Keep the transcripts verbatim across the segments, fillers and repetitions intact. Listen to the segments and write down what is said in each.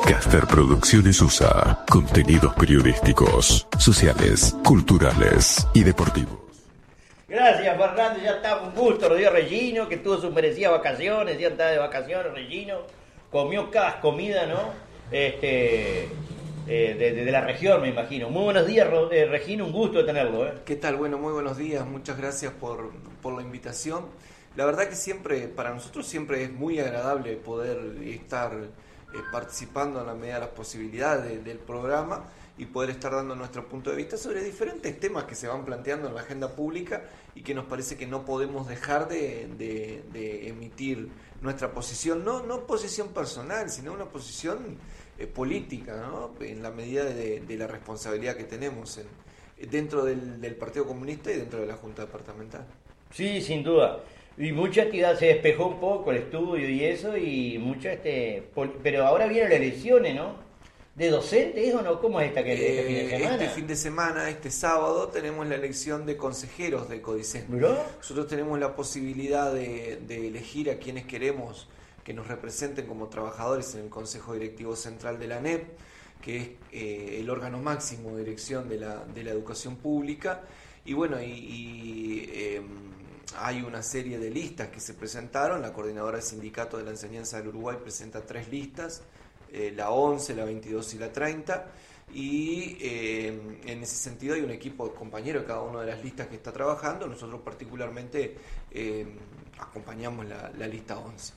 Caster Producciones U S A. Contenidos periodísticos, sociales, culturales y deportivos. Gracias, Fernando. Ya está, un gusto. Rodrigo Regino, que tuvo sus merecidas vacaciones. Ya está de vacaciones, Regino. Comió cada comida, ¿no? Este, eh, de, de, de la región, me imagino. Muy buenos días, eh, Regino. Un gusto de tenerlo, ¿eh? ¿Qué tal? Bueno, muy buenos días. Muchas gracias por, por la invitación. La verdad que siempre, para nosotros siempre es muy agradable poder estar eh, participando en la medida de las posibilidades de, del programa y poder estar dando nuestro punto de vista sobre diferentes temas que se van planteando en la agenda pública y que nos parece que no podemos dejar de, de, de emitir nuestra posición, no, no posición personal, sino una posición eh, política, ¿no? En la medida de, de la responsabilidad que tenemos en, dentro del, del Partido Comunista y dentro de la Junta Departamental. Sí, sin duda. Y mucha actividad, se despejó un poco el estudio y eso, y mucha este pol- pero ahora vienen las elecciones, ¿no? ¿De docentes o no? ¿Cómo es esta que Eh, este fin de semana? Este fin de semana, este sábado, tenemos la elección de consejeros de Codicen. ¿Miró? Nosotros tenemos la posibilidad de, de elegir a quienes queremos que nos representen como trabajadores en el Consejo Directivo Central de la A N E P, que es eh, el órgano máximo de dirección de la, de la educación pública. Y bueno, y... y eh, hay una serie de listas que se presentaron. La coordinadora del Sindicato de la Enseñanza del Uruguay presenta tres listas, eh, la once, la veintidós y la treinta, y eh, en ese sentido hay un equipo de compañeros de cada una de las listas que está trabajando. Nosotros particularmente eh, acompañamos la, la lista once.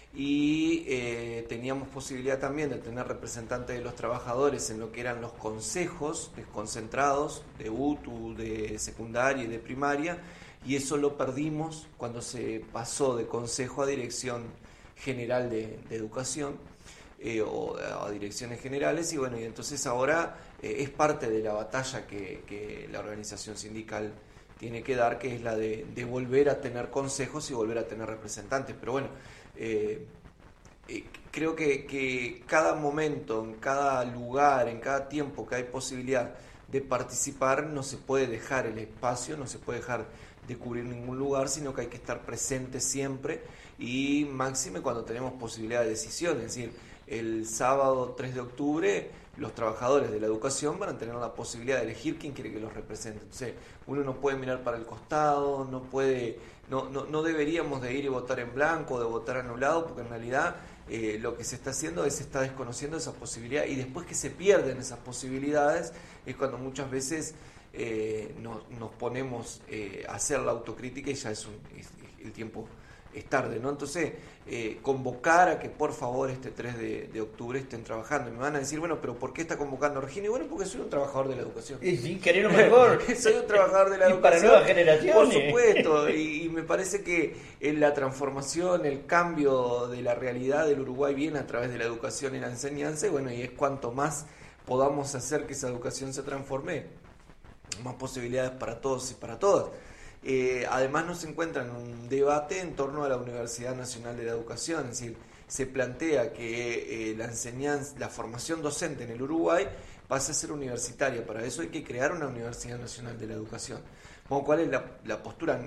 Y eh, teníamos posibilidad también de tener representantes de los trabajadores en lo que eran los consejos desconcentrados de U T U, de secundaria y de primaria, y eso lo perdimos cuando se pasó de Consejo a Dirección General de, de Educación eh, o a Direcciones Generales, y bueno, y entonces ahora eh, es parte de la batalla que, que la organización sindical tiene que dar, que es la de, de volver a tener consejos y volver a tener representantes. Pero bueno, eh, eh, creo que, que cada momento, en cada lugar, en cada tiempo que hay posibilidad de participar, no se puede dejar el espacio, no se puede dejar de cubrir ningún lugar, sino que hay que estar presente siempre, y máxime cuando tenemos posibilidad de decisión. Es decir, el sábado tres de octubre los trabajadores de la educación van a tener la posibilidad de elegir quién quiere que los represente. Entonces uno no puede mirar para el costado, no puede, no, no, no deberíamos de ir y votar en blanco o de votar anulado, porque en realidad eh, lo que se está haciendo es se está desconociendo esa posibilidad, y después que se pierden esas posibilidades es cuando muchas veces Eh, nos, nos ponemos eh, a hacer la autocrítica y ya es, un, es el tiempo es tarde, ¿no? Entonces, eh, convocar a que por favor este tres de octubre estén trabajando. Y me van a decir, bueno, pero ¿por qué está convocando a Regino? Y bueno, porque soy un trabajador de la educación. Y sí, querer lo mejor. Soy un trabajador de la y educación. Para nuevas generaciones. Por supuesto, y, y me parece que en la transformación, el cambio de la realidad del Uruguay viene a través de la educación y la enseñanza, y bueno, y es cuanto más podamos hacer que esa educación se transforme, más posibilidades para todos y para todas. Eh, además nos encuentra en un debate en torno a la Universidad Nacional de la Educación, es decir, se plantea que eh, la enseñanza, la formación docente en el Uruguay pase a ser universitaria. Para eso hay que crear una Universidad Nacional de la Educación. Bueno, ¿cuál es la, la postura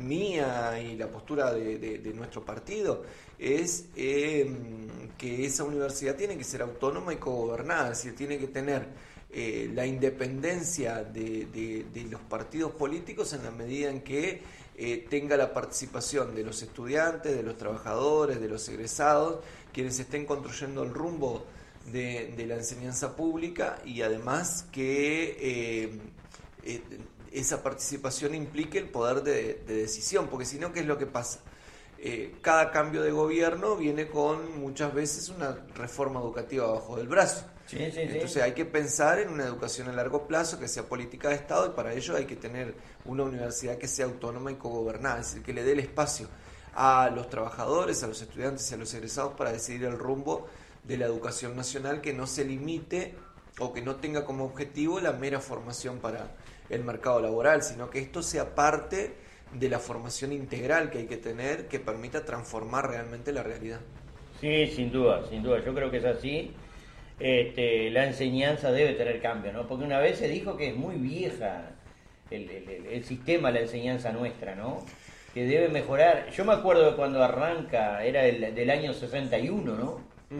mía y la postura de, de, de nuestro partido? Es eh, que esa universidad tiene que ser autónoma y cogobernada, es decir, tiene que tener Eh, la independencia de, de, de los partidos políticos en la medida en que eh, tenga la participación de los estudiantes, de los trabajadores, de los egresados, quienes estén construyendo el rumbo de, de la enseñanza pública, y además que eh, eh, esa participación implique el poder de, de decisión, porque si no, ¿qué es lo que pasa? Eh, cada cambio de gobierno viene con muchas veces una reforma educativa bajo del brazo. Sí, sí, sí. Entonces hay que pensar en una educación a largo plazo que sea política de Estado, y para ello hay que tener una universidad que sea autónoma y cogobernada, es decir, que le dé el espacio a los trabajadores, a los estudiantes y a los egresados para decidir el rumbo de la educación nacional, que no se limite o que no tenga como objetivo la mera formación para el mercado laboral, sino que esto sea parte de la formación integral que hay que tener, que permita transformar realmente la realidad. Sí, sin duda, sin duda, yo creo que es así. Este, la enseñanza debe tener cambio, ¿no? Porque una vez se dijo que es muy vieja el, el, el sistema, la enseñanza nuestra, ¿no? Que debe mejorar. Yo me acuerdo de cuando arranca, era el, del año sesenta y uno, ¿no? Uh-huh.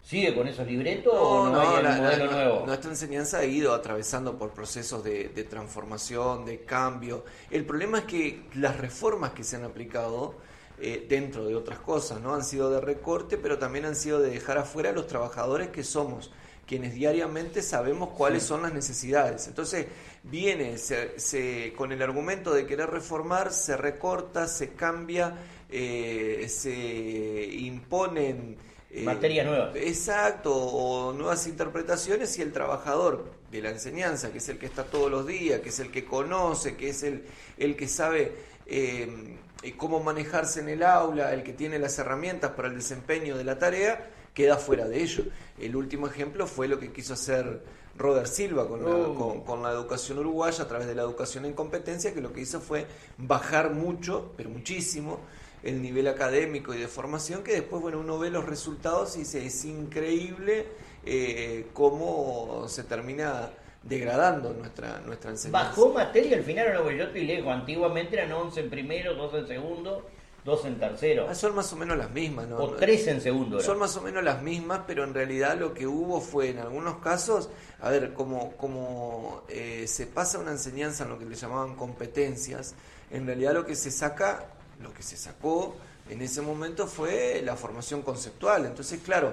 ¿Sigue con esos libretos No, o no, no, hay la- un modelo la- nuevo? nuestra enseñanza ha ido atravesando por procesos de, de transformación, de cambio. El problema es que las reformas que se han aplicado, eh, dentro de otras cosas, ¿no? Han sido de recorte, pero también han sido de dejar afuera a los trabajadores que somos, quienes diariamente sabemos cuáles Sí. son las necesidades. Entonces, viene se, se- con el argumento de querer reformar, se recorta, se cambia, eh, se imponen... eh, Materias nuevas. Exacto, o nuevas interpretaciones, y el trabajador de la enseñanza, que es el que está todos los días, que es el que conoce, que es el, el que sabe eh, cómo manejarse en el aula, el que tiene las herramientas para el desempeño de la tarea, queda fuera de ello. El último ejemplo fue lo que quiso hacer Robert Silva con la, Oh. con, con la educación uruguaya a través de la educación en competencia, que lo que hizo fue bajar mucho, pero muchísimo, el nivel académico y de formación, que después, bueno, uno ve los resultados y dice, es increíble eh, cómo se termina degradando nuestra, nuestra enseñanza. ¿Bajó materia al final o no? Porque yo estoy lejos. Antiguamente eran once en primero, doce en segundo, doce en tercero. Ah, son más o menos las mismas, ¿no? O trece en segundo. era. Son más o menos las mismas, pero en realidad lo que hubo fue, en algunos casos, a ver, como, como eh, se pasa una enseñanza en lo que le llamaban competencias, en realidad lo que se saca, lo que se sacó en ese momento fue la formación conceptual. Entonces, claro,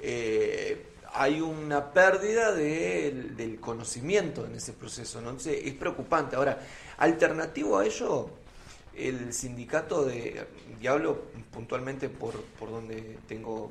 eh, hay una pérdida de, del conocimiento en ese proceso, ¿no? Entonces, es preocupante. Ahora, alternativo a ello, el sindicato de, y hablo puntualmente por, por donde tengo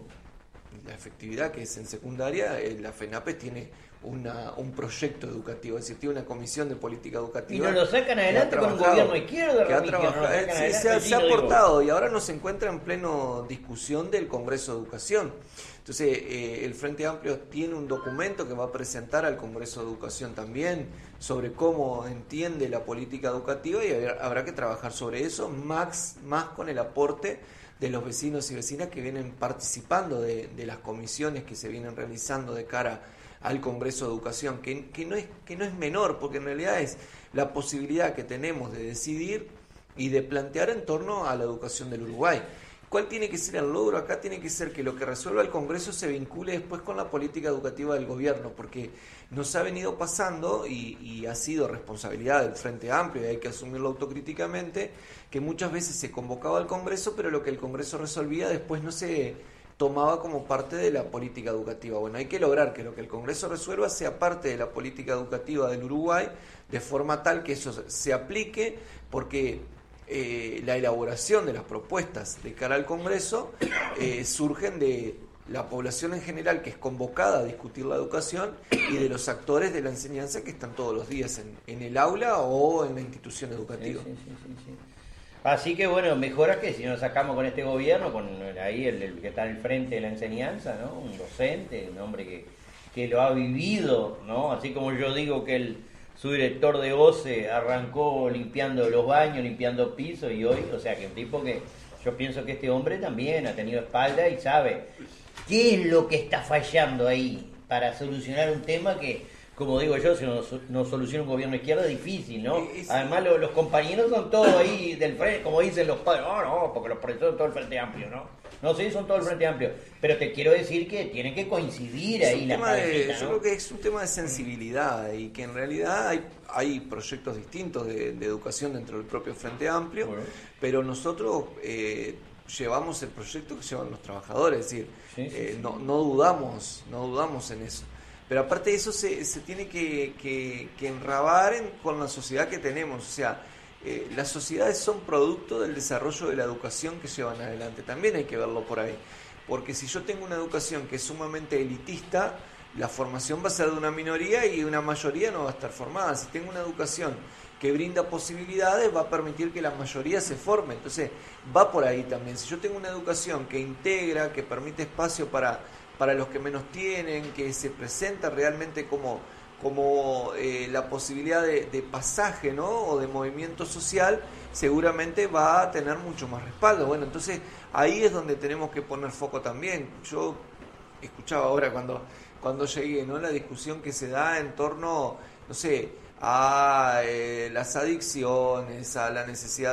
la efectividad, que es en secundaria, eh, la FENAPES tiene una, un proyecto educativo, es decir, tiene una comisión de política Y educativa. no lo sacan que ha adelante con un trabajado, gobierno izquierdo, que ha Remigio, no lo trabajado, sacan sí, adelante, se ha, sí se ha lo digo. aportado, y ahora nos encuentra en pleno discusión del Congreso de Educación. Entonces, eh, el Frente Amplio tiene un documento que va a presentar al Congreso de Educación también sobre cómo entiende la política educativa, y habrá, habrá que trabajar sobre eso, más, más con el aporte de los vecinos y vecinas que vienen participando de, de las comisiones que se vienen realizando de cara al Congreso de Educación, que, que, no es, que no es menor, porque en realidad es la posibilidad que tenemos de decidir y de plantear en torno a la educación del Uruguay. ¿Cuál tiene que ser el logro? Acá tiene que ser que lo que resuelva el Congreso se vincule después con la política educativa del gobierno, porque nos ha venido pasando, y, y ha sido responsabilidad del Frente Amplio, y hay que asumirlo autocríticamente, que muchas veces se convocaba al Congreso, pero lo que el Congreso resolvía después no se tomaba como parte de la política educativa. Bueno, hay que lograr que lo que el Congreso resuelva sea parte de la política educativa del Uruguay, de forma tal que eso se aplique, porque eh, la elaboración de las propuestas de cara al Congreso eh, surgen de la población en general, que es convocada a discutir la educación, y de los actores de la enseñanza que están todos los días en, en el aula o en la institución educativa. Sí, sí, sí, sí, sí. Así que bueno, mejora que si nos sacamos con este gobierno, con ahí el, el que está en el frente de la enseñanza, ¿no? Un docente, un hombre que, que lo ha vivido, ¿no? Así como yo digo que el, su director de O C E arrancó limpiando los baños, limpiando pisos, y hoy, o sea, que un tipo que yo pienso que este hombre también ha tenido espalda y sabe qué es lo que está fallando ahí para solucionar un tema que, como digo yo, si no, no soluciona un gobierno izquierdo es difícil, ¿no? Es- Además lo- los compañeros son todos ahí del frente, como dicen los padres, no, no, porque los profesores son todo el Frente Amplio, ¿no? No, sí, son todo el Frente Amplio, pero te quiero decir que tienen que coincidir Es ahí un la tema de, cabecita, yo ¿no? creo que es un tema de sensibilidad, y que en realidad hay, hay proyectos distintos de, de educación dentro del propio Frente Amplio, Bueno. pero nosotros eh, llevamos el proyecto que llevan los trabajadores, es decir, Sí, sí, eh, sí. No, no dudamos, no dudamos en eso. Pero aparte de eso se, se tiene que, que, que enrabar en, con la sociedad que tenemos, o sea, eh, las sociedades son producto del desarrollo de la educación que llevan adelante, también hay que verlo por ahí. Porque si yo tengo una educación que es sumamente elitista, la formación va a ser de una minoría y una mayoría no va a estar formada. Si tengo una educación que brinda posibilidades, va a permitir que la mayoría se forme. Entonces, va por ahí también. Si yo tengo una educación que integra, que permite espacio para, para los que menos tienen, que se presenta realmente como, como eh, la posibilidad de, de pasaje, ¿no? O de movimiento social, seguramente va a tener mucho más respaldo. Bueno, entonces ahí es donde tenemos que poner foco también. Yo escuchaba ahora cuando, cuando llegué, ¿no? La discusión que se da en torno, no sé, a eh, las adicciones, a la necesidad de,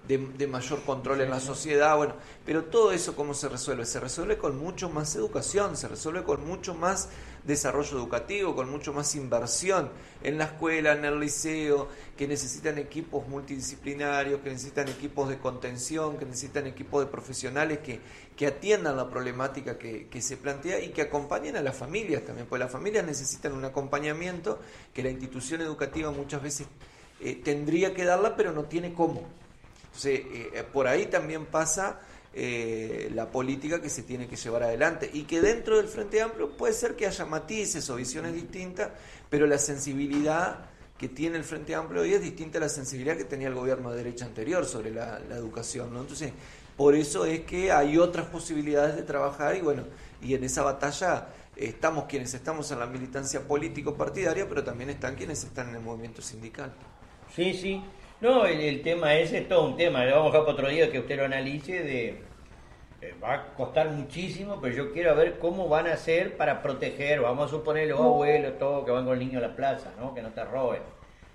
de, de mayor control en la sociedad, bueno, pero todo eso ¿cómo se resuelve? Se resuelve con mucho más educación, se resuelve con mucho más desarrollo educativo, con mucho más inversión en la escuela, en el liceo, que necesitan equipos multidisciplinarios, que necesitan equipos de contención, que necesitan equipos de profesionales que, que atiendan la problemática que, que se plantea y que acompañen a las familias también, porque las familias necesitan un acompañamiento que la institución educativa muchas veces eh, tendría que darla, pero no tiene cómo. Entonces, eh, por ahí también pasa eh, la política que se tiene que llevar adelante y que dentro del Frente Amplio puede ser que haya matices o visiones distintas, pero la sensibilidad que tiene el Frente Amplio hoy es distinta a la sensibilidad que tenía el gobierno de derecha anterior sobre la, la educación, ¿no? Entonces, por eso es que hay otras posibilidades de trabajar y bueno, y en esa batalla estamos quienes estamos en la militancia político-partidaria, pero también están quienes están en el movimiento sindical. Sí, sí. No, el, el tema ese es todo un tema, le vamos a dejar para otro día que usted lo analice, de eh, va a costar muchísimo, pero yo quiero ver cómo van a hacer para proteger, vamos a suponer los abuelos, todos que van con el niño a la plaza, ¿no? Que no te roben.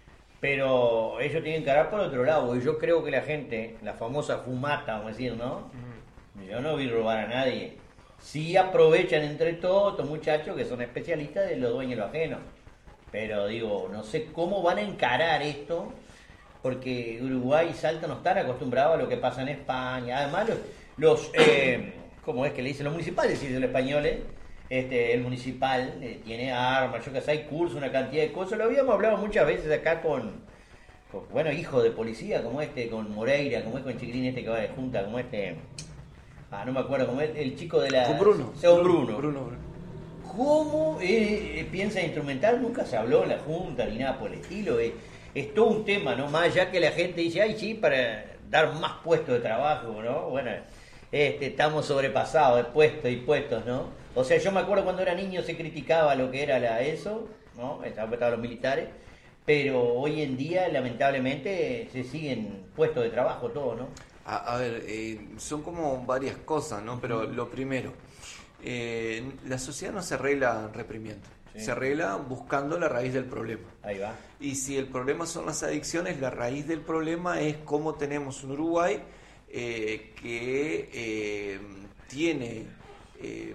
Pero ellos tienen que agarrar por otro lado, y yo creo que la gente, la famosa fumata, vamos a decir, ¿no? Yo no vi robar a nadie. Sí aprovechan entre todos estos muchachos que son especialistas de los dueños de lo ajeno. Pero digo, no sé cómo van a encarar esto, porque Uruguay y Salta no están acostumbrados a lo que pasa en España. Además, los, los eh, ¿cómo es que le dicen los municipales? Si los españoles, este, el municipal eh, tiene armas, yo que sé, hay cursos, una cantidad de cosas. Lo habíamos hablado muchas veces acá con, con bueno, hijos de policía, como este, con Moreira, como es con Chiquirín este que va de junta, como este, ah, no me acuerdo, como el, el chico de la... Con Bruno. Con Bruno. Bruno, Bruno. ¿Cómo eh, piensa instrumental? Nunca se habló en la Junta ni nada por el estilo. Eh. Es todo un tema, ¿no? Más allá que la gente dice, ay, sí, para dar más puestos de trabajo, ¿no? Bueno, este, estamos sobrepasados de puestos y puestos, ¿no? O sea, yo me acuerdo cuando era niño se criticaba lo que era la eso, ¿no? Estaban los militares, pero hoy en día, lamentablemente, se siguen puestos de trabajo todo, ¿no? A, a ver, eh, son como varias cosas, ¿no? Pero lo primero, eh, la sociedad no se arregla reprimiendo. Sí. Se arregla buscando la raíz del problema. Ahí va. Y si el problema son las adicciones, la raíz del problema es cómo tenemos un Uruguay eh, que eh, tiene eh,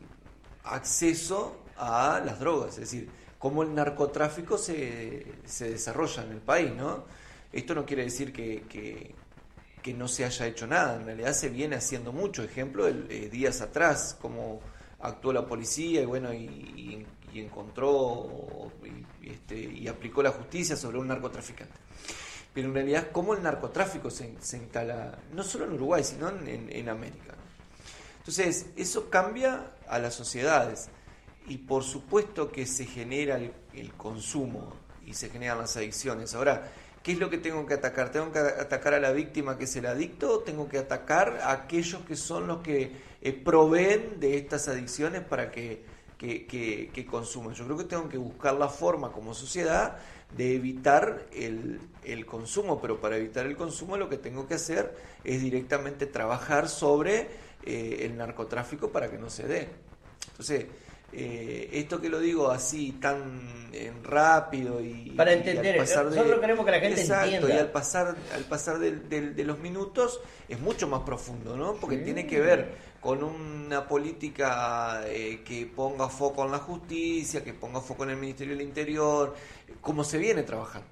acceso a las drogas, es decir, cómo el narcotráfico se, se desarrolla en el país, ¿no? Esto no quiere decir que, que, que no se haya hecho nada, en realidad se viene haciendo mucho. Ejemplo, el, eh, días atrás, cómo actuó la policía y bueno, y, y y encontró y, este, y aplicó la justicia sobre un narcotraficante. Pero en realidad, ¿cómo el narcotráfico se, se instala, no solo en Uruguay, sino en, en, en América, ¿no? Entonces, eso cambia a las sociedades y por supuesto que se genera el, el consumo y se generan las adicciones. Ahora, ¿qué es lo que tengo que atacar? ¿Tengo que atacar a la víctima que es el adicto o tengo que atacar a aquellos que son los que eh, proveen de estas adicciones para que Que, que, que consuman? Yo creo que tengo que buscar la forma como sociedad de evitar el, el consumo, pero para evitar el consumo lo que tengo que hacer es directamente trabajar sobre eh, el narcotráfico para que no se dé. Entonces, eh, esto que lo digo así tan eh, rápido y para entender, y al pasar de, nosotros queremos que la gente exacto, entienda. Y al pasar, al pasar de, de, de los minutos es mucho más profundo, ¿no? Porque sí. Tiene que ver con una política eh, que ponga foco en la justicia, que ponga foco en el Ministerio del Interior, como se viene trabajando.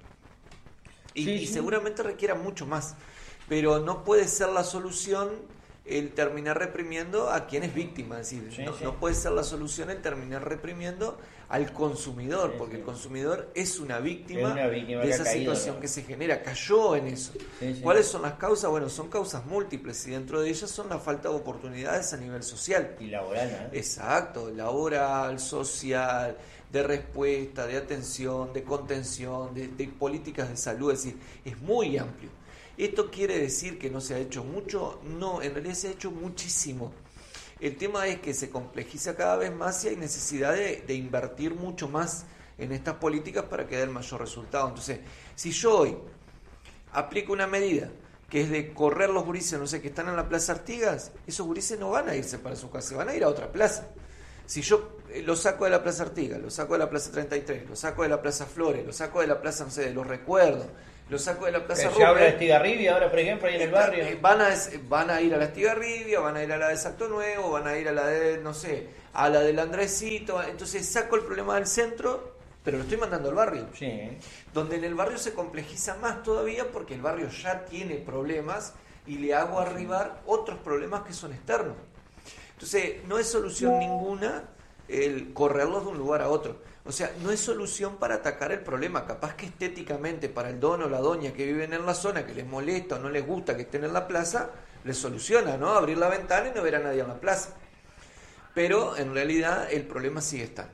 Y, sí, y sí. seguramente requiera mucho más, pero no puede ser la solución el terminar reprimiendo a quien es víctima, es decir, sí, no, sí. no puede ser la solución el terminar reprimiendo al consumidor, sí, porque sí. el consumidor es una víctima, es una víctima de que esa caído, situación ¿no? que se genera, cayó en eso. Sí, sí. ¿Cuáles son las causas? Bueno, son causas múltiples y dentro de ellas son la falta de oportunidades a nivel social. Y laboral, ¿no? Exacto, laboral, social, de respuesta, de atención, de contención, de, de políticas de salud, es decir, es muy amplio. ¿Esto quiere decir que no se ha hecho mucho? No, en realidad se ha hecho muchísimo. El tema es que se complejiza cada vez más y hay necesidad de, de invertir mucho más en estas políticas para que dé el mayor resultado. Entonces, si yo hoy aplico una medida que es de correr los gurises, no sé, que están en la Plaza Artigas, esos gurises no van a irse para su casa, van a ir a otra plaza. Si yo los saco de la Plaza Artigas, los saco de la Plaza treinta y tres, los saco de la Plaza Flores, los saco de la Plaza, no sé, de los Recuerdos, Los saco de la Plaza Se Roca. habla de Estigarribia ahora, por ejemplo, ahí en el barrio. Van a, van a ir a la Estigarribia, van a ir a la de Salto Nuevo, van a ir a la de, no sé, a la del Andresito. Entonces saco el problema del centro, pero lo estoy mandando al barrio. Sí. Donde en el barrio se complejiza más todavía porque el barrio ya tiene problemas y le hago arribar otros problemas que son externos. Entonces no es solución ninguna el correrlos de un lugar a otro. O sea, no es solución para atacar el problema. Capaz que estéticamente para el don o la doña que viven en la zona, que les molesta o no les gusta que estén en la plaza, les soluciona, ¿no? Abrir la ventana y no ver a nadie en la plaza. Pero en realidad el problema sigue estando.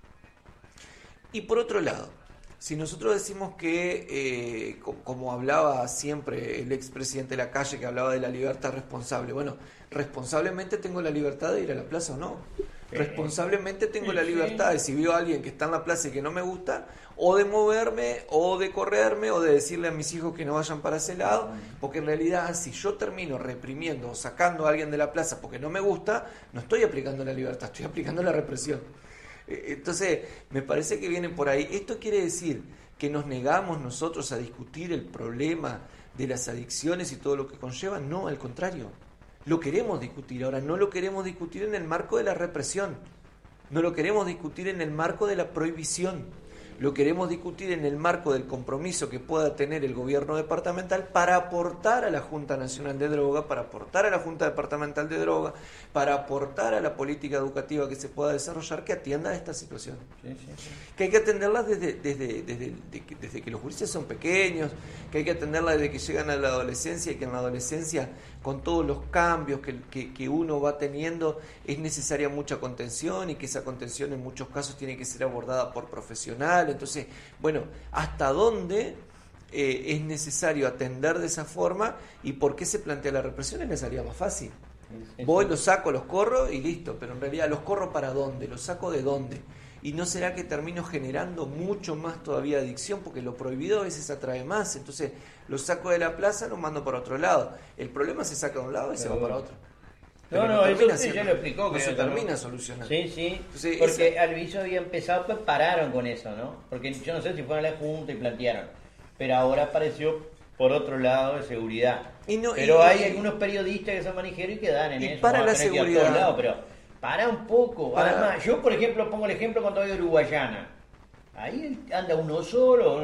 Y por otro lado, si nosotros decimos que, eh, como hablaba siempre el expresidente de la calle, que hablaba de la libertad responsable, bueno, responsablemente tengo la libertad de ir a la plaza o no. Responsablemente tengo la libertad de, si veo a alguien que está en la plaza y que no me gusta, o de moverme, o de correrme, o de decirle a mis hijos que no vayan para ese lado, porque en realidad si yo termino reprimiendo o sacando a alguien de la plaza porque no me gusta, no estoy aplicando la libertad, estoy aplicando la represión. Entonces, me parece que vienen por ahí. Esto quiere decir que nos negamos nosotros a discutir el problema de las adicciones y todo lo que conlleva. No, al contrario. Lo queremos discutir. Ahora, no lo queremos discutir en el marco de la represión. No lo queremos discutir en el marco de la prohibición. Lo queremos discutir en el marco del compromiso que pueda tener el gobierno departamental para aportar a la Junta Nacional de Droga, para aportar a la Junta Departamental de Droga, para aportar a la política educativa que se pueda desarrollar que atienda a esta situación. Sí, sí, sí. Que hay que atenderlas desde, desde, desde, desde, desde que los gurises son pequeños, que hay que atenderlas desde que llegan a la adolescencia y que en la adolescencia, con todos los cambios que, que, que uno va teniendo, es necesaria mucha contención y que esa contención en muchos casos tiene que ser abordada por profesionales. Entonces, bueno, ¿hasta dónde eh, es necesario atender de esa forma y por qué se plantea la represión? Es la salida más fácil. Voy, los saco, los corro y listo, pero en realidad los corro ¿para dónde? ¿Los saco de dónde? ¿Y no será que termino generando mucho más todavía adicción? Porque lo prohibido a veces atrae más. Entonces, los saco de la plaza, los mando para otro lado. El problema se saca de un lado y pero se va para otro. Pero no, no, eso usted ya lo explicó. No se termina solucionando. Sí, sí, Entonces, porque esa... Alviso había empezado, pues pararon con eso, ¿no? Porque yo no sé si fueron a la Junta y plantearon, pero ahora apareció por otro lado de seguridad. Y no, pero y, hay y, algunos periodistas que son manijeros y que dan en y eso. Para la seguridad. Lado, pero para un poco. Para... Además, yo por ejemplo pongo el ejemplo cuando voy a Uruguayana. Ahí anda uno solo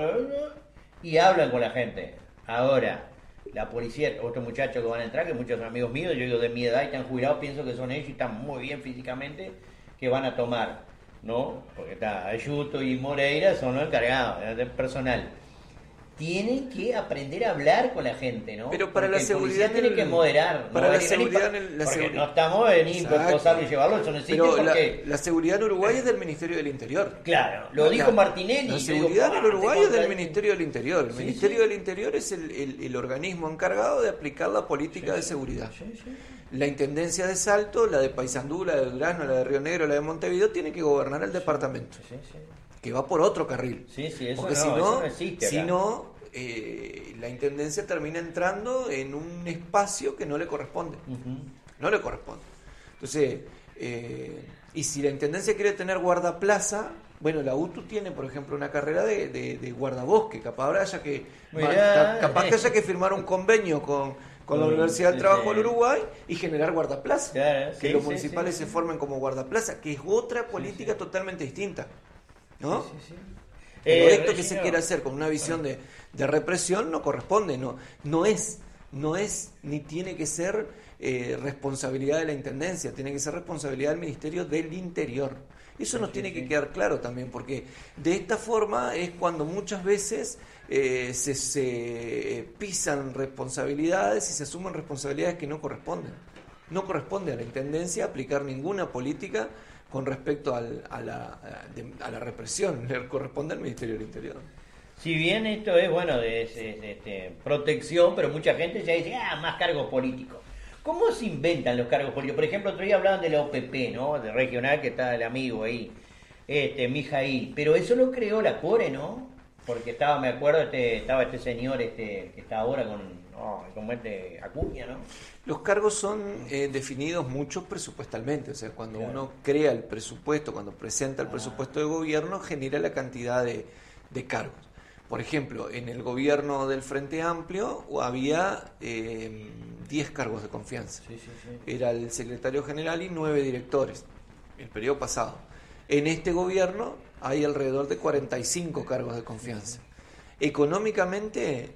y hablan con la gente. Ahora... La policía, otros muchachos que van a entrar, que muchos amigos míos, yo digo de mi edad y están jubilados, pienso que son ellos y están muy bien físicamente, que van a tomar, ¿no? Porque está Ayuto y Moreira son los encargados del personal. Tienen que aprender a hablar con la gente, ¿no? Pero para porque la seguridad tiene que moderar. Para ¿no? la seguridad ni, en la porque seguridad. no estamos en imposarlo y llevarlo, eso no existe. Pero porque... la, la seguridad en Uruguay es del Ministerio del Interior. Claro, lo dijo Martinelli. La seguridad digo, en Uruguay es del Ministerio del Interior. El sí, Ministerio sí. del Interior es el, el, el organismo encargado de aplicar la política sí, de seguridad. Sí, sí. La Intendencia de Salto, la de Paysandú, la de Durazno, la de Río Negro, la de Montevideo, tiene que gobernar el departamento. Sí, sí. Que va por otro carril. Sí, sí, eso Porque no, si no, eso no existe si acá. no eh, la Intendencia termina entrando en un espacio que no le corresponde. Uh-huh. No le corresponde. Entonces, eh, y si la Intendencia quiere tener guardaplaza, bueno, la U T U tiene, por ejemplo, una carrera de, de, de guardabosque. Capaz ahora haya que, Mirá, capaz que haya que firmar un convenio con, con la Universidad del Trabajo del Uruguay y generar guardaplaza. Claro, que sí, los sí, municipales sí, se sí. formen como guardaplaza, que es otra política sí, sí. totalmente distinta. ¿No? Sí, sí, sí. Pero eh, esto que Regino, se quiere hacer con una visión de, de represión no corresponde, no, no es, no es ni tiene que ser eh, responsabilidad de la Intendencia, tiene que ser responsabilidad del Ministerio del Interior. Eso nos sí, tiene sí. que quedar claro también, porque de esta forma es cuando muchas veces eh, se, se pisan responsabilidades y se asumen responsabilidades que no corresponden. No corresponde a la Intendencia aplicar ninguna política con respecto al, a, la, a, de, a la represión, le corresponde al Ministerio del Interior. Si bien esto es, bueno, de, de, de, de protección, pero mucha gente ya dice, ah, más cargos políticos. ¿Cómo se inventan los cargos políticos? Por ejemplo, otro día hablaban de la O P P, ¿no? De regional, que está el amigo ahí, este, Mijail. Pero eso lo creó la CORE, ¿no? Porque estaba, me acuerdo, este, estaba este señor este que está ahora con, oh, como este Acuña, ¿no? Los cargos son eh, definidos muchos presupuestalmente, o sea, cuando claro. uno crea el presupuesto, cuando presenta el ah. presupuesto de gobierno, genera la cantidad de, de cargos. Por ejemplo, en el gobierno del Frente Amplio había eh, diez cargos de confianza. Sí, sí, sí. Era el secretario general y nueve directores, el periodo pasado. En este gobierno hay alrededor de cuarenta y cinco cargos de confianza. Económicamente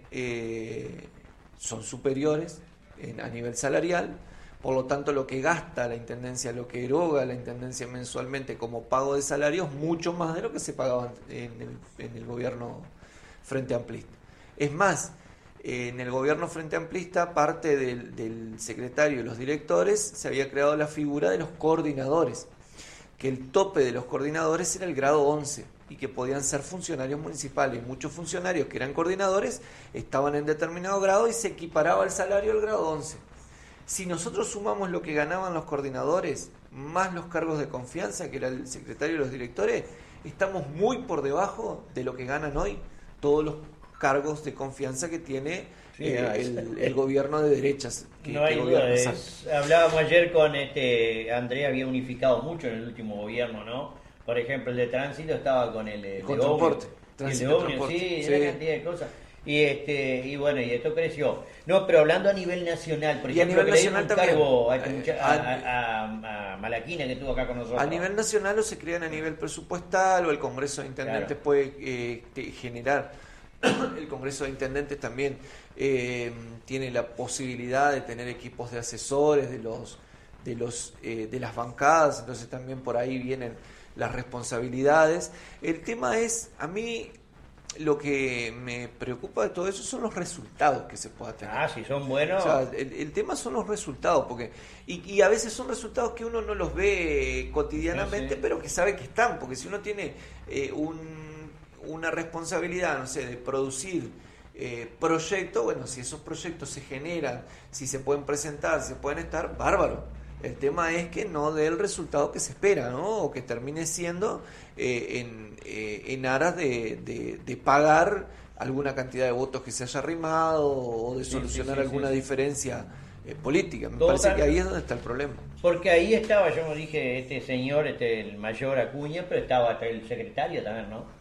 eh, son superiores en, a nivel salarial, por lo tanto lo que gasta la Intendencia, lo que eroga la Intendencia mensualmente como pago de salarios, mucho más de lo que se pagaba en el, en el gobierno Frente Amplista. Es más, en el gobierno Frente Amplista, parte del, del secretario y los directores, se había creado la figura de los coordinadores, que el tope de los coordinadores era el grado once y que podían ser funcionarios municipales. Muchos funcionarios que eran coordinadores estaban en determinado grado y se equiparaba el salario al grado once. Si nosotros sumamos lo que ganaban los coordinadores, más los cargos de confianza, que era el secretario y los directores, estamos muy por debajo de lo que ganan hoy todos los cargos de confianza que tiene sí, eh, no, el, el, el gobierno de derechas. Que, no hay que duda. Es, hablábamos ayer con este Andrea, había unificado mucho en el último gobierno, ¿no? Por ejemplo, el de tránsito estaba con el, el con de transporte. El de ómnibus, sí, sí, una cantidad de cosas. Y este y bueno, y esto creció. No, pero hablando a nivel nacional, por y ejemplo, a nivel nacional un también, cargo a, eh, a, a, a, a Malaquina que estuvo acá con nosotros. A nivel nacional o se crean a nivel presupuestal o el Congreso de Intendentes claro. puede eh, generar. El Congreso de Intendentes también eh, tiene la posibilidad de tener equipos de asesores de los de los eh, de las bancadas, entonces también por ahí vienen las responsabilidades. El tema es, a mí lo que me preocupa de todo eso son los resultados que se pueda tener. Ah, si son buenos. O sea, el, el tema son los resultados, porque y, y a veces son resultados que uno no los ve cotidianamente, sí, sí. pero que sabe que están, porque si uno tiene eh, un una responsabilidad, no sé, de producir eh, proyectos, bueno, si esos proyectos se generan, si se pueden presentar, si se pueden estar, bárbaro. El tema es que no dé el resultado que se espera, ¿no? O que termine siendo eh, en, eh, en aras de, de, de pagar alguna cantidad de votos que se haya arrimado o de solucionar sí, sí, sí, alguna sí, sí. diferencia eh, política. Me Todo parece tal... que ahí es donde está el problema. Porque ahí estaba, yo me dije, este señor, este el mayor Acuña, pero estaba hasta el secretario también, ¿no?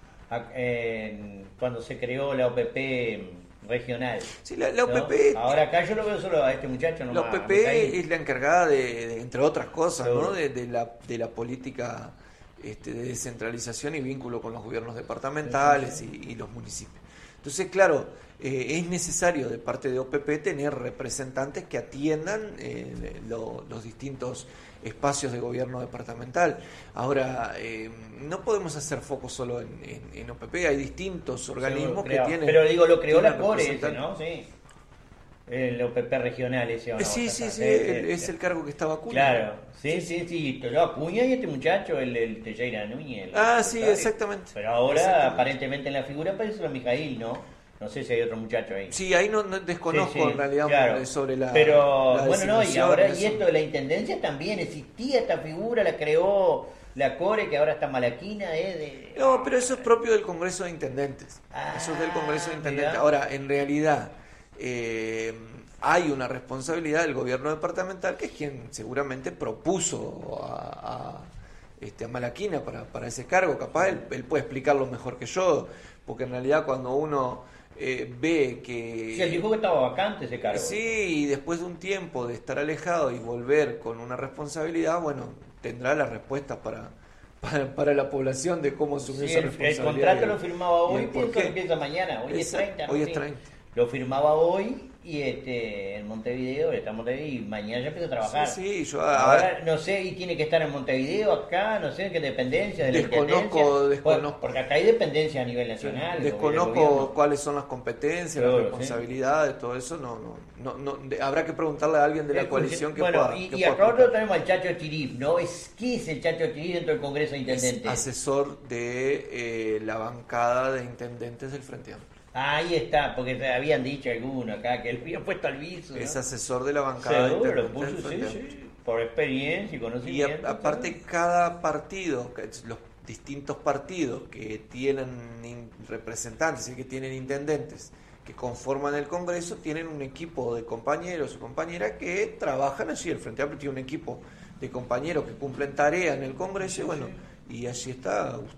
En, cuando se creó la O P P regional. Sí, la, la O P P. ¿No? Ahora acá yo lo veo solo a este muchacho nomás. La O P P es la encargada de, de entre otras cosas, Seguro. ¿no? De, de la de la política este, de descentralización y vínculo con los gobiernos departamentales sí, sí, sí. Y, y los municipios. Entonces, claro, eh, es necesario de parte de O P P tener representantes que atiendan eh, lo, los distintos espacios de gobierno departamental. Ahora, eh, no podemos hacer foco solo en, en, en O P P, hay distintos organismos que tienen... Pero digo, lo creó la Core ese, ¿no? Sí. El O P P regional ese. ¿O no? Sí, sí, sí, el, es el cargo que estaba Acuña. Claro, sí, sí, sí, sí. Acuña y este muchacho, el, el Teixeira Núñez. El, ah, el sí, exactamente. Pero ahora, exactamente. aparentemente en la figura aparece la Mijail, ¿no? No sé si hay otro muchacho ahí. Sí, ahí no, no desconozco sí, sí, en realidad claro. sobre la. Pero la bueno, no, y ahora y eso. esto de la intendencia también existía esta figura, la creó la Core, que ahora está Malaquina, ¿eh? De... No, pero eso es propio del Congreso de Intendentes. Ah, eso es del Congreso de Intendentes. Mirá. Ahora, en realidad, eh, hay una responsabilidad del gobierno departamental que es quien seguramente propuso a, a, este, a Malaquina para, para ese cargo. Capaz él, él puede explicarlo mejor que yo, porque en realidad cuando uno eh, ve que... Sí, él dijo que estaba vacante ese cargo. Sí, y después de un tiempo de estar alejado y volver con una responsabilidad, bueno, tendrá las respuestas para, para, para la población de cómo asumir sí, esa el, responsabilidad. El contrato lo firmaba hoy, pienso que empieza mañana, hoy Esa, es treinta. ¿no? Hoy es sí. treinta. Lo firmaba hoy y este en Montevideo, está en Montevideo y mañana ya empieza a trabajar. Sí, sí, yo ahora no sé, y tiene que estar en Montevideo acá, no sé en qué dependencia de la desconozco, desconozco. Porque acá hay dependencia a nivel nacional. Sí, desconozco cuáles son las competencias, Seguro, las responsabilidades, sí. todo eso no, no, no, no de, habrá que preguntarle a alguien de la el, coalición que bueno, pueda. Y, que y pueda acá otro tenemos al Chacho Chirif, ¿no? Es, ¿Qué es el Chacho Chirif dentro del Congreso de Intendentes? Es asesor de eh, la bancada de intendentes del Frente Amplio. Ahí está, porque habían dicho alguno acá que él había puesto al viso, ¿no? Es asesor de la bancada Seguro, de lo puso, sí, sí, por experiencia y conocimiento. Y a, aparte ¿sabes? Cada partido, los distintos partidos que tienen representantes y que tienen intendentes que conforman el Congreso, tienen un equipo de compañeros o compañeras que trabajan allí. El Frente Amplio tiene un equipo de compañeros que cumplen tareas en el Congreso, sí, y bueno, sí. Y allí está Gustavo.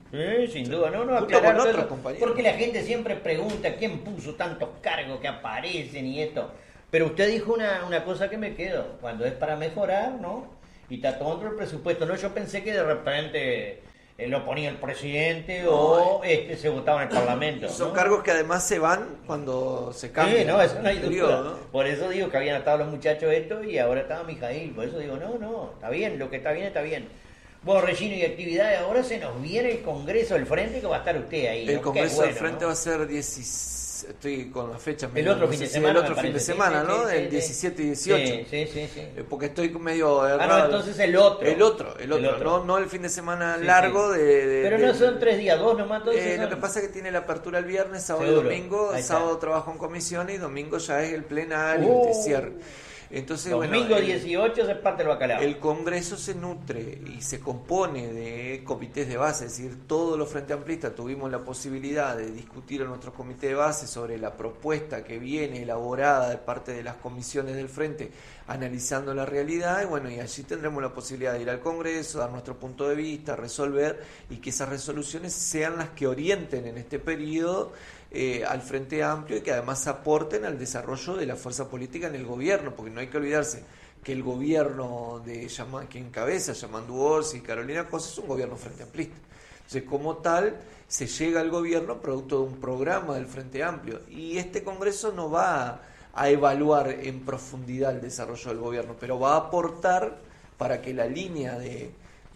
Sí, sin duda, no, no, Junto aclarar con todo otros eso, compañeros. porque la gente siempre pregunta quién puso tantos cargos que aparecen y esto. Pero usted dijo una, una cosa que me quedo, cuando es para mejorar, ¿no? Y está todo dentro del presupuesto, ¿no? Yo pensé que de repente eh, lo ponía el presidente No, o este se votaba en el Parlamento. Son ¿no? cargos que además se van cuando se cambia. Sí, no, eso no hay el duda. periodo, ¿no? Por eso digo que habían estado los muchachos estos y ahora estaba Mijail. Por eso digo, no, no, está bien, lo que está bien está bien. Bueno, Regino, y actividades, ahora se nos viene el Congreso del Frente que va a estar usted ahí. ¿no? El Congreso bueno, del Frente ¿no? va a ser dieciséis, estoy con las fechas. El otro fin de semana, El otro me fin de parece. semana, Sí, ¿no? sí, sí, el sí. diecisiete y dieciocho. Sí, sí, sí, sí. Eh, Porque estoy medio Ah, errado. no, entonces el otro. El otro, el otro, El otro. No, no el fin de semana Sí, largo sí. de, de- Pero de- no son tres días, dos nomás, entonces Eh, son- Lo que pasa es que tiene la apertura el viernes, sábado y Seguro. domingo. Ahí está. Sábado trabajo en comisiones y domingo ya es el plenario, Uh. el cierre. Entonces, Domingo bueno, el- dieciocho se parte el bacalao. El Congreso se nutre y se compone de comités de base, es decir, todos los Frente Amplistas tuvimos la posibilidad de discutir en nuestro comité de base sobre la propuesta que viene elaborada de parte de las comisiones del Frente, analizando la realidad, y bueno, y allí tendremos la posibilidad de ir al Congreso, dar nuestro punto de vista, resolver, y que esas resoluciones sean las que orienten en este periodo Eh, al Frente Amplio y que además aporten al desarrollo de la fuerza política en el gobierno, porque no hay que olvidarse que el gobierno de Yama, que encabeza Yamandu Orsi y Carolina Cosa es un gobierno Frente Amplista. Entonces, como tal, se llega al gobierno producto de un programa del Frente Amplio, y este Congreso no va a, a evaluar en profundidad el desarrollo del gobierno, pero va a aportar para que la línea de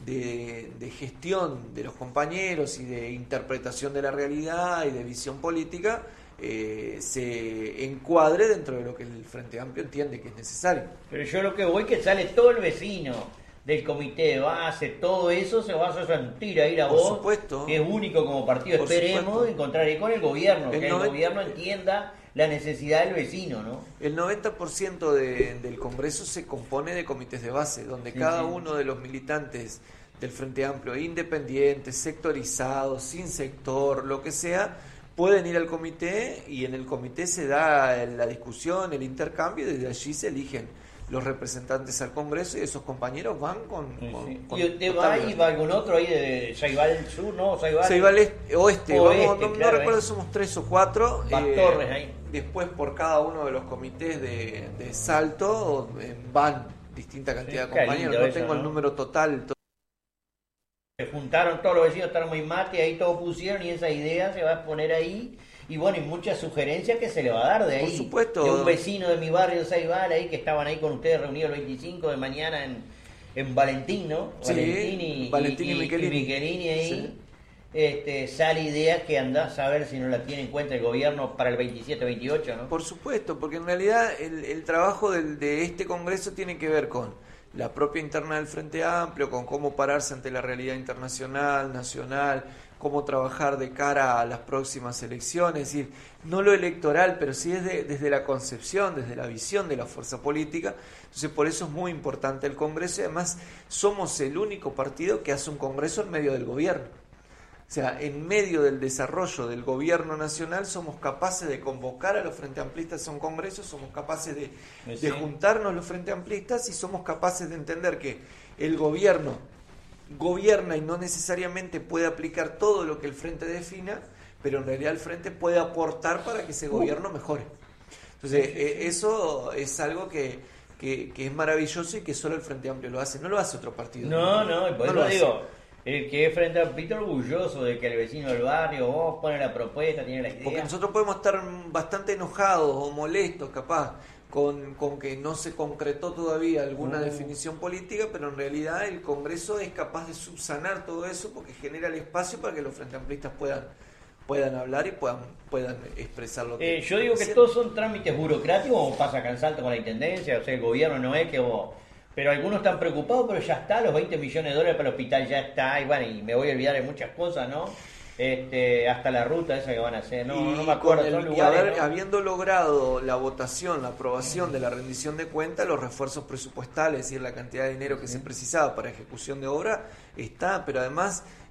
De, de gestión de los compañeros y de interpretación de la realidad y de visión política eh, se encuadre dentro de lo que el Frente Amplio entiende que es necesario. Pero yo lo que voy que sale todo el vecino del comité de base, todo eso se va a sentir ahí la Por voz, supuesto. que es único como partido. Por Esperemos supuesto. encontrar ahí con el gobierno, El que el noven- gobierno entienda la necesidad del vecino, ¿no? El noventa por ciento de, del Congreso se compone de comités de base, donde Sí, cada sí. uno de los militantes del Frente Amplio, independientes, sectorizados, sin sector, lo que sea, pueden ir al comité y en el comité se da la discusión, el intercambio, y desde allí se eligen los representantes al Congreso y esos compañeros van con... Sí, con- sí. con ¿Y usted total va y libertad. va algún otro ahí de Saibal Sur, no? Saibal, Saibal Este, Oeste, Oeste, vamos, no, no claro, recuerdo ahí. si somos tres o cuatro. Va Torres ahí. Después por cada uno de los comités de, de Salto eh, van distinta cantidad Sí, de qué compañeros. lindo No eso, tengo el ¿no? número total. to- Se juntaron todos los vecinos, estaban muy mate, ahí todos pusieron y esa idea se va a poner ahí. Y bueno, y muchas sugerencias que se le va a dar de ahí. Por supuesto. De un vecino de mi barrio, Saibal, ahí que estaban ahí con ustedes reunidos el veinticinco de mañana en, en Valentín, ¿no? Sí, Valentín y, Valentín y y, Michelini. Michelini ahí. Sí. Este, sale ideas que andás a ver si no la tiene en cuenta el gobierno para el veintisiete veintiocho, ¿no? Por supuesto, porque en realidad el, el trabajo del- de este Congreso tiene que ver con la propia interna del Frente Amplio, con cómo pararse ante la realidad internacional, nacional, cómo trabajar de cara a las próximas elecciones, es decir, no lo electoral, pero sí desde, desde la concepción, desde la visión de la fuerza política. Entonces, por eso es muy importante el Congreso, y además somos el único partido que hace un Congreso en medio del gobierno. O sea, en medio del desarrollo del gobierno nacional somos capaces de convocar a los Frente Amplistas a un congreso, somos capaces de, Sí. de juntarnos los Frente Amplistas y somos capaces de entender que el gobierno gobierna y no necesariamente puede aplicar todo lo que el Frente defina, pero en realidad el Frente puede aportar para que ese gobierno mejore. Entonces, eh, eso es algo que, que, que es maravilloso y que solo el Frente Amplio lo hace, no lo hace otro partido. No, no, y por No eso lo hace. digo, el que es frente a Pito orgulloso de que el vecino del barrio, vos pone la propuesta, tiene la idea. Porque nosotros podemos estar bastante enojados o molestos, capaz, con, con que no se concretó todavía alguna Mm. definición política, pero en realidad el Congreso es capaz de subsanar todo eso porque genera el espacio para que los Frente Amplistas puedan, puedan hablar y puedan, puedan expresar lo que Eh, yo digo que sienten. todos son trámites burocráticos, como pasa acá en Salto con la Intendencia, o sea, el gobierno no es que vos... Pero algunos están preocupados, pero ya está, los veinte millones de dólares para el hospital ya está, y bueno, y me voy a olvidar de muchas cosas, ¿no? Este, hasta la ruta esa que van a hacer, no, Y no me acuerdo, con el- son y lugares, haber- ¿no? habiendo logrado la votación, la aprobación de la rendición de cuentas, los refuerzos presupuestales, es decir, la cantidad de dinero que se precisaba para ejecución de obra, está, pero además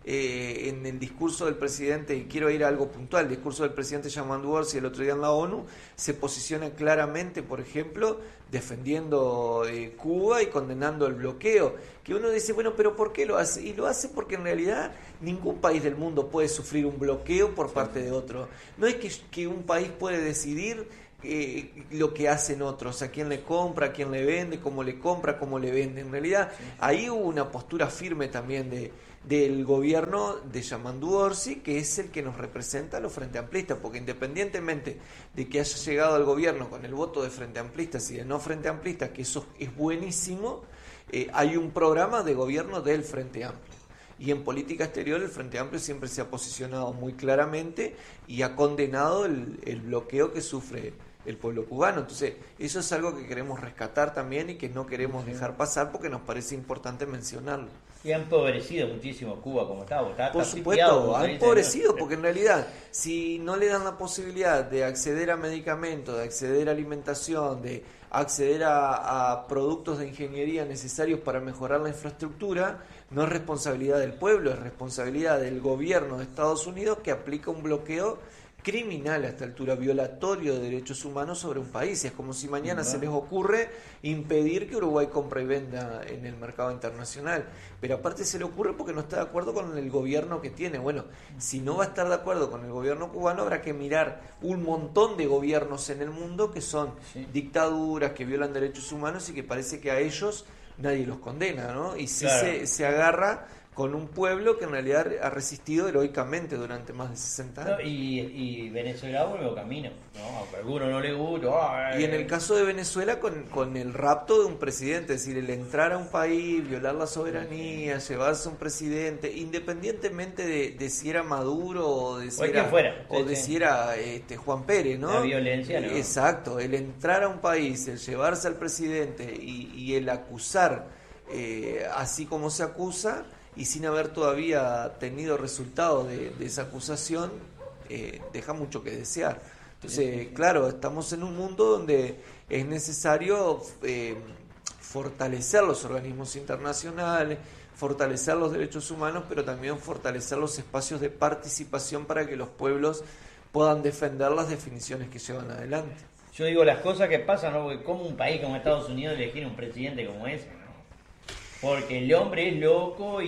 eh, en el discurso del presidente, y quiero ir a algo puntual, el discurso del presidente Yamandu Orsi el otro día en la ONU, se posiciona claramente, por ejemplo, defendiendo eh, Cuba y condenando el bloqueo, que uno dice, bueno, pero ¿por qué lo hace? Y lo hace porque en realidad ningún país del mundo puede sufrir un bloqueo por parte de otro. No es que, que un país puede decidir eh, lo que hacen otros, a quién le compra, a quién le vende, cómo le compra, cómo le vende. En realidad ahí hubo una postura firme también de del gobierno de Yamandu Orsi, que es el que nos representa a los Frente Amplistas, porque independientemente de que haya llegado al gobierno con el voto de Frente Amplistas y de no Frente Amplistas, que eso es buenísimo, eh, hay un programa de gobierno del Frente Amplio. Y en política exterior el Frente Amplio siempre se ha posicionado muy claramente y ha condenado el, el bloqueo que sufre el pueblo cubano. Entonces, eso es algo que queremos rescatar también y que no queremos dejar pasar porque nos parece importante mencionarlo. Y ha empobrecido muchísimo Cuba como estaba. Está, Por está supuesto, ha dice, empobrecido, porque en realidad, si no le dan la posibilidad de acceder a medicamentos, de acceder a alimentación, de acceder a, a productos de ingeniería necesarios para mejorar la infraestructura, no es responsabilidad del pueblo, es responsabilidad del gobierno de Estados Unidos, que aplica un bloqueo criminal a esta altura, violatorio de derechos humanos sobre un país. Es como si mañana se les ocurre impedir que Uruguay compre y venda en el mercado internacional, pero aparte se le ocurre porque no está de acuerdo con el gobierno que tiene. Bueno, si no va a estar de acuerdo con el gobierno cubano, habrá que mirar un montón de gobiernos en el mundo que son sí. dictaduras, que violan derechos humanos y que parece que a ellos nadie los condena, ¿no? Y si claro. se, se agarra con un pueblo que en realidad ha resistido heroicamente durante más de sesenta años. No, y, y Venezuela vuelve camino, ¿no? Aunque a alguno no le gusta. Y en el caso de Venezuela, con, con el rapto de un presidente, es decir, el entrar a un país, violar la soberanía, llevarse a un presidente, independientemente de, de si era Maduro o de si o era, fuera, o de si era este, Juan Pérez, ¿no? La violencia, ¿no? Exacto, el entrar a un país, el llevarse al presidente y, y el acusar eh, así como se acusa, y sin haber todavía tenido resultado de, de esa acusación, eh, deja mucho que desear. Entonces, claro, estamos en un mundo donde es necesario eh, fortalecer los organismos internacionales, fortalecer los derechos humanos, pero también fortalecer los espacios de participación para que los pueblos puedan defender las definiciones que llevan adelante. Yo digo las cosas que pasan, ¿no? Porque como un país como Estados Unidos elegir un presidente como ese, ¿no? Porque el hombre es loco y,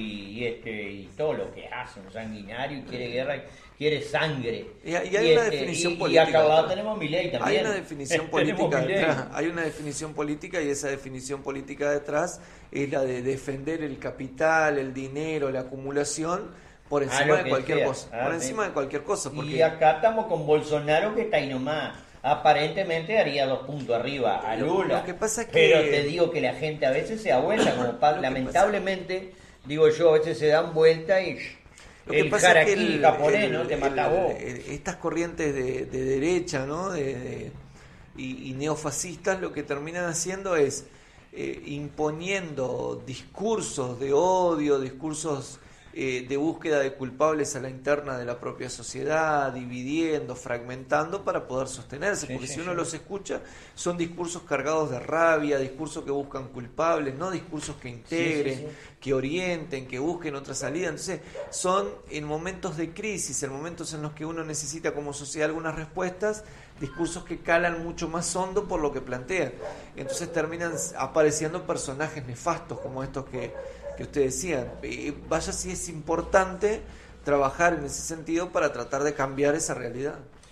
y este y todo lo que hace, un sanguinario, quiere guerra, quiere sangre. Y, y hay y una este, definición y, política. Y acá al lado tenemos Milei también. Hay una definición política detrás. Hay una definición política y esa definición política detrás es la de defender el capital, el dinero, la acumulación por encima de cualquier sea. cosa. Ah, por encima sí. de cualquier cosa. Porque... Y acá estamos con Bolsonaro que está ahí nomás. Aparentemente haría dos puntos arriba a Lula. Lo que pasa es que... Pero te digo que la gente a veces se da vuelta, como pa... lamentablemente, digo yo, a veces se dan vuelta y lo que el pasa jaraquí es que el, japonés, el, ¿no? Te el, mata a vos. El, estas corrientes de, de derecha, ¿no? De, de, y, y neofascistas lo que terminan haciendo es eh, imponiendo discursos de odio, discursos eh, de búsqueda de culpables a la interna de la propia sociedad, dividiendo, fragmentando para poder sostenerse, sí, porque sí, si uno sí. los escucha, son discursos cargados de rabia, discursos que buscan culpables, no discursos que integren, sí, sí, sí. que orienten, que busquen otra salida. Entonces, son en momentos de crisis, en momentos en los que uno necesita como sociedad algunas respuestas, discursos que calan mucho más hondo por lo que plantean. Entonces terminan apareciendo personajes nefastos como estos que que ustedes decían. Eh, vaya si es importante trabajar en ese sentido para tratar de cambiar esa realidad.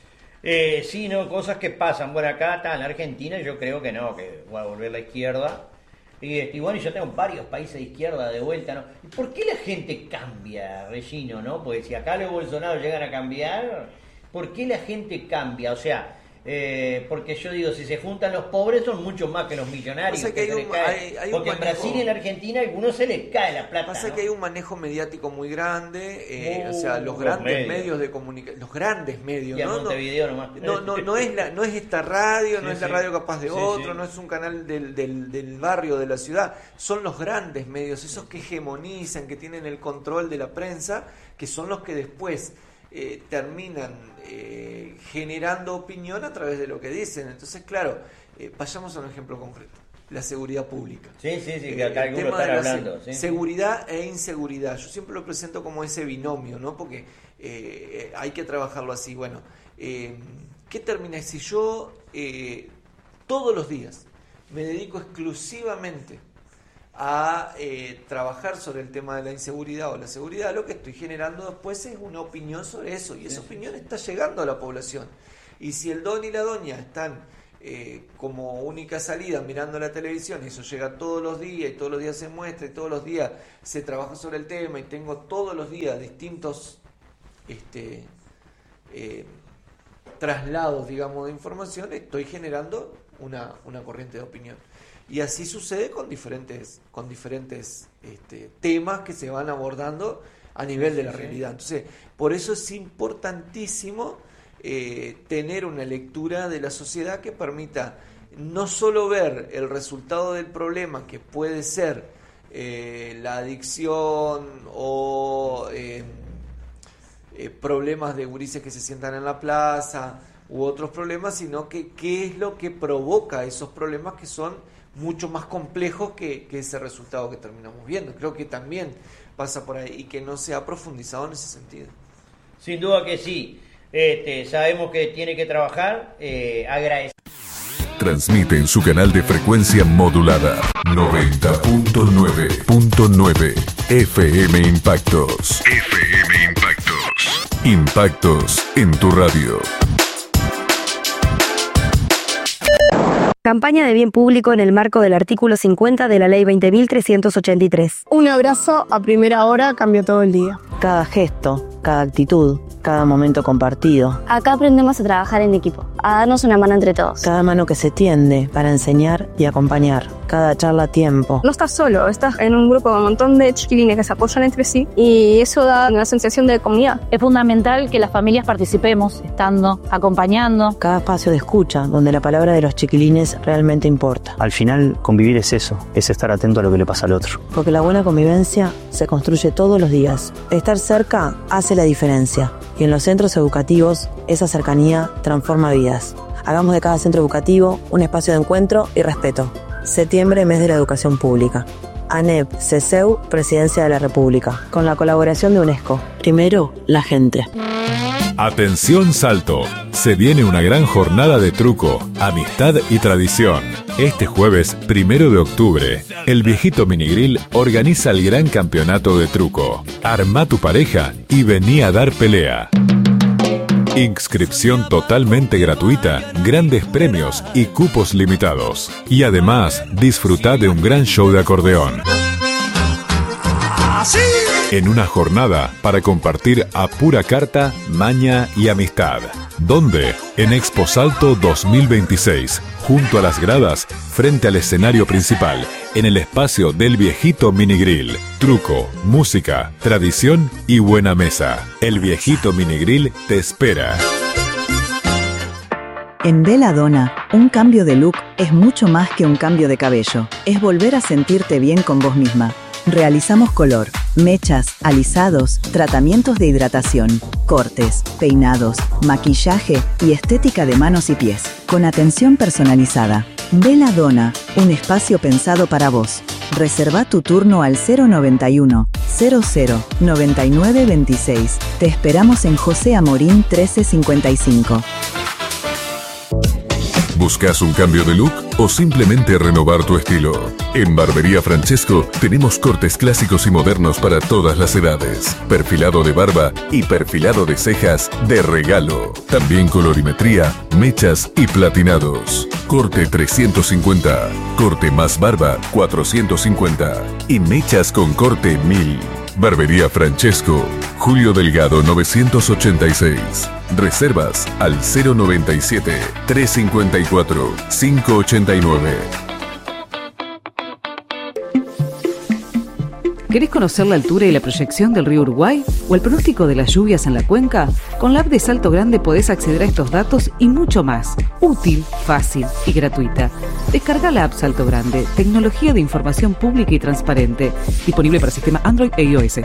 Eh, sí, no, cosas que pasan. Bueno, acá está en la Argentina, yo creo que no, que va a volver la izquierda. Y, y bueno, yo tengo varios países de izquierda de vuelta, ¿no? ¿Y por qué la gente cambia, Regino, no? Porque si acá los Bolsonaro llegan a cambiar, ¿por qué la gente cambia? O sea, Eh, porque yo digo, si se juntan los pobres son mucho más que los millonarios. Pasa que que hay un, hay, hay porque un en manejo, Brasil y en Argentina a algunos se les cae la plata. Pasa ¿no? que hay un manejo mediático muy grande, eh, uh, o sea, los, los grandes medios, medios de comunicación, los grandes medios, y ¿no? Montevideo nomás. No, no, no es la, no es esta radio, sí, no es la sí. radio capaz de sí, otro, sí. no es un canal del, del, del barrio, de la ciudad, son los grandes medios, esos que hegemonizan, que tienen el control de la prensa, que son los que después Eh, terminan eh, generando opinión a través de lo que dicen. Entonces, claro, eh, vayamos a un ejemplo concreto. la seguridad pública. Sí, sí, sí, que acá eh, algunos están hablando. Se- ¿sí? Seguridad e inseguridad. Yo siempre lo presento como ese binomio, ¿no? Porque eh, hay que trabajarlo así. Bueno, eh, ¿qué termina? Si yo eh, todos los días me dedico exclusivamente a eh, trabajar sobre el tema de la inseguridad o la seguridad, lo que estoy generando después es una opinión sobre eso, y esa opinión está llegando a la población. Y si el don y la doña están eh, como única salida mirando la televisión, y eso llega todos los días, y todos los días se muestra, y todos los días se trabaja sobre el tema, y tengo todos los días distintos este, eh, traslados, digamos, de información, estoy generando una, una corriente de opinión. Y así sucede con diferentes, con diferentes este, temas que se van abordando a nivel de la realidad. Entonces, por eso es importantísimo eh, tener una lectura de la sociedad que permita no solo ver el resultado del problema, que puede ser eh, la adicción o eh, eh, problemas de gurises que se sientan en la plaza u otros problemas, sino que qué es lo que provoca esos problemas, que son mucho más complejos que, que ese resultado que terminamos viendo. Creo que también pasa por ahí, y que no se ha profundizado en ese sentido. Sin duda que sí. Este, sabemos que tiene que trabajar. Eh, agradecer. Transmite en su canal de frecuencia modulada noventa punto nueve punto nueve F M Impactos. F M Impactos. Impactos en tu radio. Campaña de bien público en el marco del artículo cincuenta de la Ley veinte mil trescientos ochenta y tres. Un abrazo a primera hora cambió todo el día. Cada gesto, cada actitud, cada momento compartido. Acá aprendemos a trabajar en equipo, a darnos una mano entre todos. Cada mano que se tiende para enseñar y acompañar. Cada charla a tiempo. No estás solo, estás en un grupo con un montón de chiquilines que se apoyan entre sí, y eso da una sensación de comunidad. Es fundamental que las familias participemos, estando, acompañando. Cada espacio de escucha, donde la palabra de los chiquilines realmente importa. Al final, convivir es eso, es estar atento a lo que le pasa al otro. Porque la buena convivencia se construye todos los días. Estar cerca hace la diferencia. Y en los centros educativos, esa cercanía transforma vidas. Hagamos de cada centro educativo un espacio de encuentro y respeto. Septiembre, mes de la educación pública. ANEP, CESEU, Presidencia de la República. Con la colaboración de UNESCO. Primero, la gente. Atención Salto, se viene una gran jornada de truco, amistad y tradición. Este jueves, primero de octubre, el Viejito Minigrill organiza el gran campeonato de truco. Arma tu pareja y vení a dar pelea. Inscripción totalmente gratuita, grandes premios y cupos limitados. Y además, disfrutá de un gran show de acordeón. En una jornada para compartir a pura carta, maña y amistad. ¿Dónde? En Expo Salto dos mil veintiséis, junto a las gradas, frente al escenario principal, en el espacio del Viejito Minigrill. Truco, música, tradición y buena mesa. El Viejito Minigrill te espera. En Belladonna, un cambio de look es mucho más que un cambio de cabello. Es volver a sentirte bien con vos misma. Realizamos color, mechas, alisados, tratamientos de hidratación, cortes, peinados, maquillaje y estética de manos y pies, con atención personalizada. Belladonna, un espacio pensado para vos. Reserva tu turno al cero noventa y uno, cero cero, noventa y nueve veintiséis. Te esperamos en José Amorín trece cincuenta y cinco. ¿Buscas un cambio de look o simplemente renovar tu estilo? En Barbería Francesco tenemos cortes clásicos y modernos para todas las edades. Perfilado de barba y perfilado de cejas de regalo. También colorimetría, mechas y platinados. Corte trescientos cincuenta, corte más barba cuatrocientos cincuenta y mechas con corte mil. Barbería Francesco, Julio Delgado novecientos ochenta y seis. Reservas al cero noventa y siete, trescientos cincuenta y cuatro, quinientos ochenta y nueve. ¿Querés conocer la altura y la proyección del río Uruguay o el pronóstico de las lluvias en la cuenca? Con la app de Salto Grande podés acceder a estos datos y mucho más. Útil, fácil y gratuita. Descarga la app Salto Grande, tecnología de información pública y transparente. Disponible para sistema Android e iOS.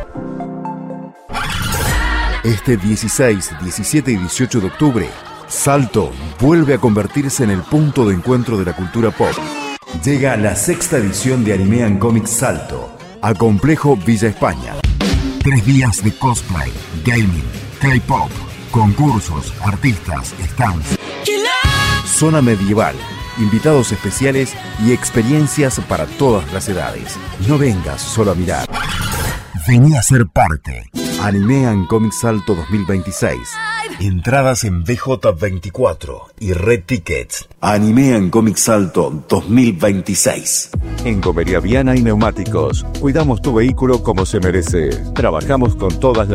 Este dieciséis, diecisiete y dieciocho de octubre, Salto vuelve a convertirse en el punto de encuentro de la cultura pop. Llega la sexta edición de Anime and Comics Salto a Complejo Villa España. Tres días de cosplay, gaming, K-pop, concursos, artistas, stands, zona medieval, invitados especiales y experiencias para todas las edades. No vengas solo a mirar. Vení a ser parte. Anime and Comics Salto dos mil veintiséis. Entradas en B J veinticuatro y Red Tickets. Anime and Comics Salto dos mil veintiséis. En Gomería Viana y Neumáticos, cuidamos tu vehículo como se merece. Trabajamos con todas las